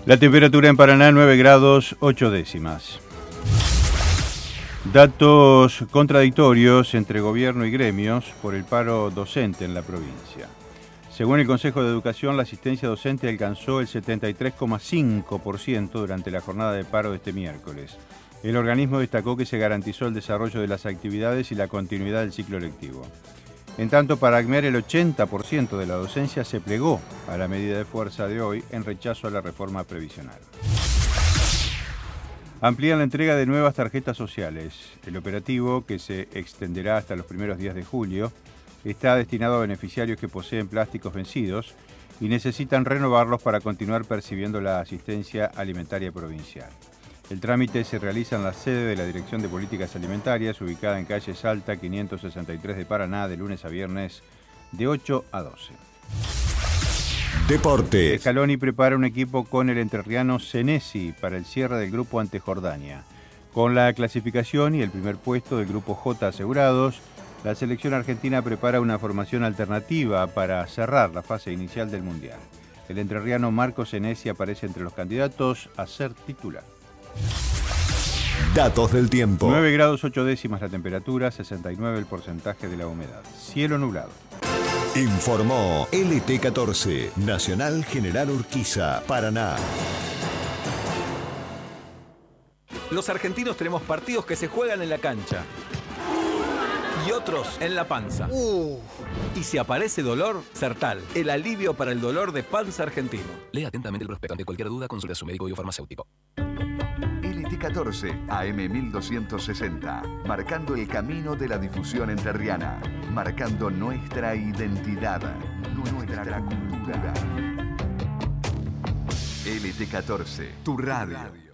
La temperatura en Paraná 9 grados 8 décimas. Datos contradictorios entre gobierno y gremios por el paro docente en la provincia. Según el Consejo de Educación, la asistencia docente alcanzó el 73,5% durante la jornada de paro de este miércoles. El organismo destacó que se garantizó el desarrollo de las actividades y la continuidad del ciclo lectivo. En tanto, para ACMER, el 80% de la docencia se plegó a la medida de fuerza de hoy en rechazo a la reforma previsional. Amplían la entrega de nuevas tarjetas sociales. El operativo, que se extenderá hasta los primeros días de julio, está destinado a beneficiarios que poseen plásticos vencidos y necesitan renovarlos para continuar percibiendo la asistencia alimentaria provincial. El trámite se realiza en la sede de la Dirección de Políticas Alimentarias, ubicada en calle Salta 563 de Paraná, de lunes a viernes, de 8 a 12. Deportes. Scaloni prepara un equipo con el entrerriano Senesi para el cierre del grupo ante Jordania. Con la clasificación y el primer puesto del grupo J asegurados, la selección argentina prepara una formación alternativa para cerrar la fase inicial del Mundial. El entrerriano Marco Senesi aparece entre los candidatos a ser titular. Datos del tiempo. 9 grados 8 décimas la temperatura, 69 el porcentaje de la humedad. Cielo nublado. Informó LT14, Nacional General Urquiza, Paraná. Los argentinos tenemos partidos que se juegan en la cancha y otros en la panza. Y si aparece dolor, Sertal, el alivio para el dolor de panza argentino. Lea atentamente el prospecto. Ante cualquier duda, consulte a su médico o farmacéutico. LT14, AM 1260, marcando el camino de la difusión entrerriana, marcando nuestra identidad, nuestra cultura. LT14, tu radio.